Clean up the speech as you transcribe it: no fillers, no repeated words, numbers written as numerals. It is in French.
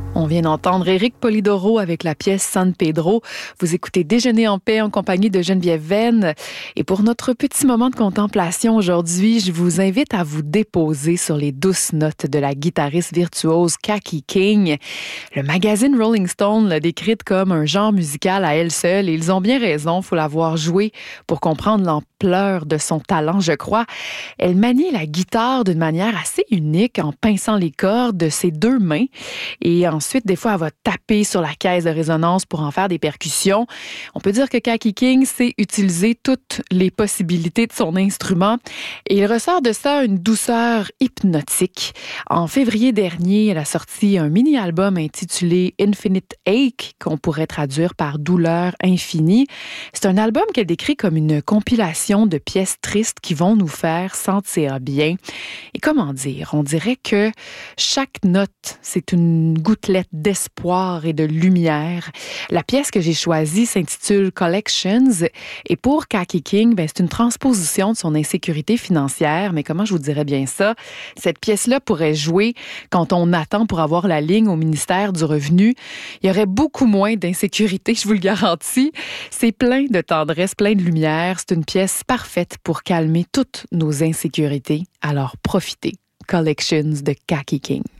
On vient d'entendre Éric Polidoro avec la pièce San Pedro. Vous écoutez Déjeuner en paix en compagnie de Geneviève Venn. Et pour notre petit moment de contemplation aujourd'hui, je vous invite à vous déposer sur les douces notes de la guitariste virtuose Kaki King. Le magazine Rolling Stone l'a décrite comme un genre musical à elle seule et ils ont bien raison, faut la voir jouer pour comprendre l'ampleur de son talent, je crois. Elle manie la guitare d'une manière assez unique en pinçant les cordes de ses deux mains et ensuite, des fois, elle va taper sur la caisse de résonance pour en faire des percussions. On peut dire que Kaki King sait utiliser toutes les possibilités de son instrument et il ressort de ça une douceur hypnotique. En février dernier, elle a sorti un mini-album intitulé Infinite Ache, qu'on pourrait traduire par Douleur infinie. C'est un album qu'elle décrit comme une compilation de pièces tristes qui vont nous faire sentir bien. Et comment dire? On dirait que chaque note, c'est une gouttelette d'espoir et de lumière. La pièce que j'ai choisie s'intitule Collections et pour Kaki King, c'est une transposition de son insécurité financière. Mais comment je vous dirais bien ça? Cette pièce-là pourrait jouer quand on attend pour avoir la ligne au ministère du Revenu. Il y aurait beaucoup moins d'insécurité, je vous le garantis. C'est plein de tendresse, plein de lumière. C'est une pièce parfaite pour calmer toutes nos insécurités. Alors profitez. Collections de Kaki King.